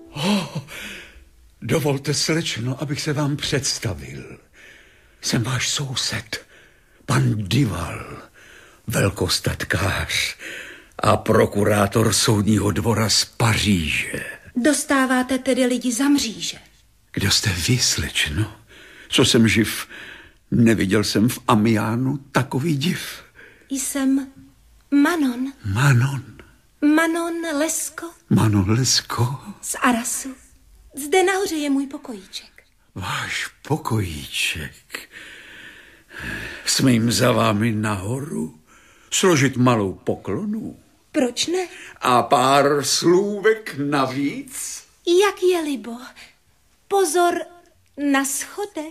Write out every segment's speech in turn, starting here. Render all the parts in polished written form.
Dovolte, slečno, abych se vám představil. Jsem váš soused, pan Duval, velkostatkář a prokurátor soudního dvora z Paříže. Dostáváte tedy lidi za mříže? Kdo jste vy, slečno? Co jsem živ? Neviděl jsem v Amiánu takový div. Jsem Manon. Manon? Manon Lescaut. Manon Lescaut? Z Arrasu. Zde nahoře je můj pokojíček. Váš pokojíček? Smím za vámi nahoru složit malou poklonu? Proč ne? A pár slůvek navíc? Jak je libo. Pozor na schodech.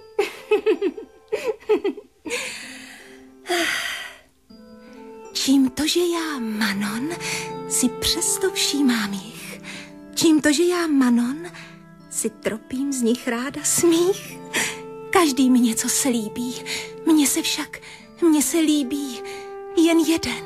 Čím to, že já, Manon, si přesto všímám jich. Čím to, že já, Manon, si tropím z nich ráda smích. Každý mi něco se líbí. Mně se líbí jen jeden.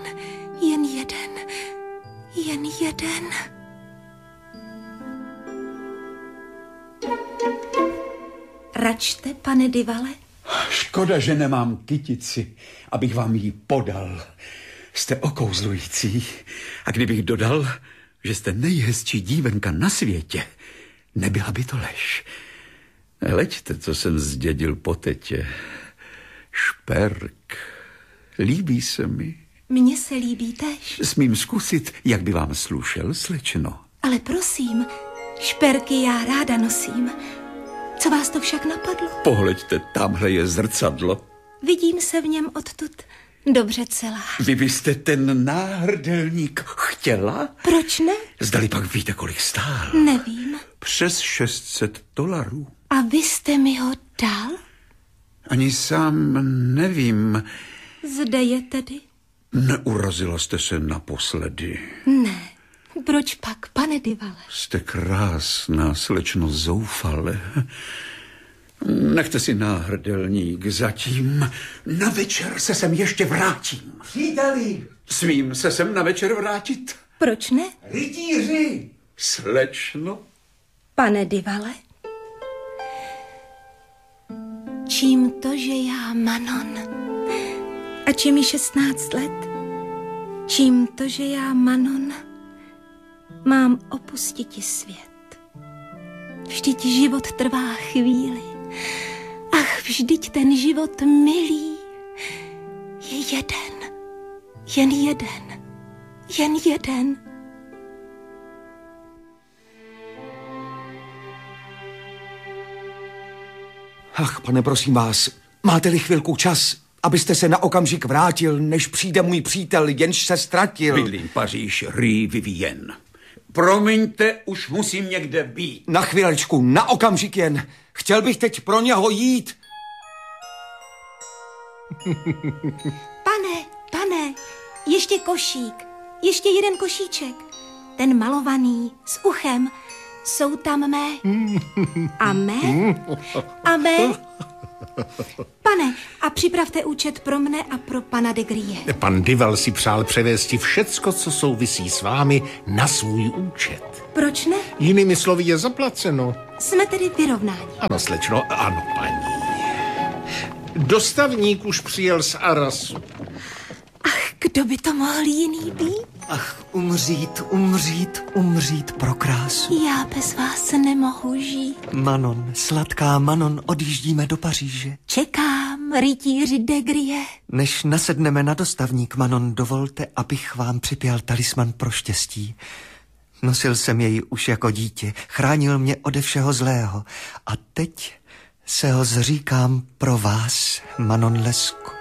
Račte, pane Duvale. Škoda, že nemám kytici, abych vám ji podal. Jste okouzlující. A kdybych dodal, že jste nejhezčí dívenka na světě, nebyla by to lež. Hleďte, co jsem zdědil po tetě. Šperk. Líbí se mi. Mně se líbí též. Smím zkusit, jak by vám slušel, slečno. Ale prosím, šperky já ráda nosím. Co vás to však napadlo? Pohleďte, tamhle je zrcadlo. Vidím se v něm odtud dobře celá. Vy byste ten náhrdelník chtěla? Proč ne? Zdali pak víte, kolik stál? Nevím. Přes $600. A vy jste mi ho dal? Ani sám nevím. Zde je tedy? Neurazila jste se naposledy? Ne. Proč pak, pane Duvale? Jste krásná, slečno Zoufale. Nechte si náhrdelník zatím. Na večer se sem ještě vrátím. Příteli! Smím se sem na večer vrátit? Proč ne? Rytíři! Slečno? Pane Duvale? Čím to, že já, Manon, ač je mi 16 let, čím to, že já, Manon, mám opustiti svět. Vždyť život trvá chvíli. Ach, vždyť ten život milý je jeden. Jen jeden. Jen jeden. Ach, pane, prosím vás, máte-li chvilku čas, abyste se na okamžik vrátil, než přijde můj přítel, jenž se ztratil. Bydlím Paříž, Rue Vivienne. Promiňte, už musím někde být. Na chvílečku, na okamžik jen. Chtěl bych teď pro něho jít. Pane, ještě košík, ještě jeden košíček. Ten malovaný, s uchem, jsou tam mé. A mé? Pane, a připravte účet pro mne a pro pana de Grie. Pan Duval si přál převésti všecko, co souvisí s vámi, na svůj účet. Proč ne? Jinými slovy je zaplaceno. Jsme tedy vyrovnáni. Ano, slečno, ano, paní. Dostavník už přijel z Arrasu. Ach, kdo by to mohl jiný být? Ach, umřít pro krásu. Já bez vás nemohu žít. Manon, sladká Manon, odjíždíme do Paříže. Čekám, rytíři de Grie. Než nasedneme na dostavník, Manon, dovolte, abych vám připěl talisman pro štěstí. Nosil jsem jej už jako dítě, chránil mě ode všeho zlého. A teď se ho zříkám pro vás, Manon Lescaut.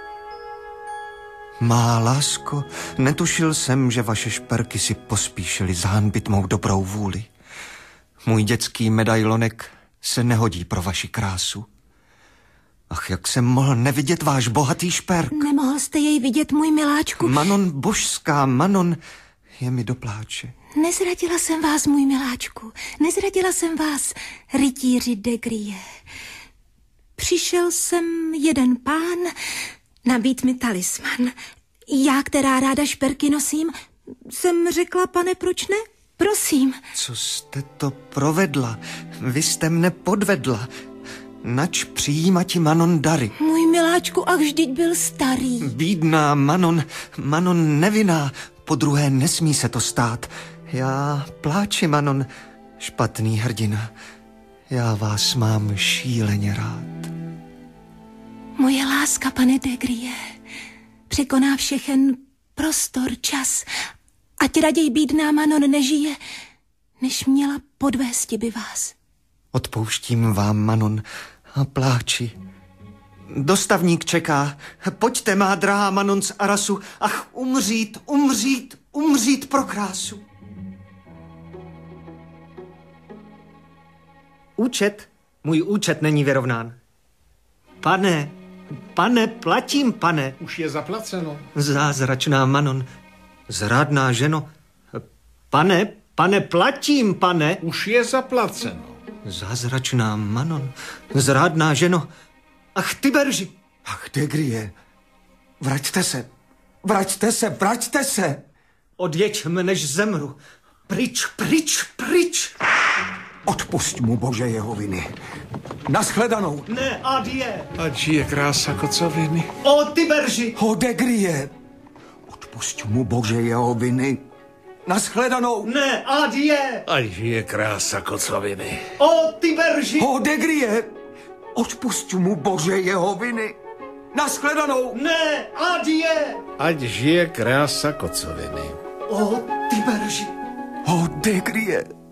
Má lásko, netušil jsem, že vaše šperky si pospíšily zhanbit mou dobrou vůli. Můj dětský medailonek se nehodí pro vaši krásu. Ach, jak jsem mohl nevidět váš bohatý šperk. Nemohl jste jej vidět, můj miláčku. Manon božská, Manon, je mi do pláče. Nezradila jsem vás, můj miláčku. Nezradila jsem vás, rytíři de Grie. Přišel sem jeden pán nabít mi talisman. Já, která ráda šperky nosím, jsem řekla, pane, proč ne? Prosím. Co jste to provedla? Vy jste mne podvedla. Nač přijímati Manon dary. Můj miláčku, ach, vždyť byl starý. Bídná Manon nevinná, podruhé nesmí se to stát. Já pláči, Manon, špatný hrdina. Já vás mám šíleně rád. Moje láska, pane de Grie, překoná všechen prostor, čas. Ať raději bídná Manon nežije, než měla podvésti by vás. Odpouštím vám, Manon, a pláči. Dostavník čeká. Pojďte, má drahá Manon z Arasu. Ach, umřít pro krásu. Můj účet není vyrovnán. Pane, platím, pane. Už je zaplaceno. Zázračná Manon, zrádná ženo. Pane, platím, pane. Už je zaplaceno. Zázračná Manon, zrádná ženo. Ach, Tiberži. Ach, de Grie, vraťte se. Odjeďme, než zemru. Pryč. Odpusť mu, Bože, jeho viny. Naschledanou. Ne, adie. Ať žije krása kocoviny. O, Tiberži. O, de Grie, odpusť mu, Bože, jeho viny. Naschledanou. Ne, adie. Ať žije krása kocoviny. O, Tiberži. O, de Grie, odpusť mu, Bože, jeho viny. Naschledanou. Ne, adie. Ať žije krása kocoviny. O, Tiberži. O, de Grie,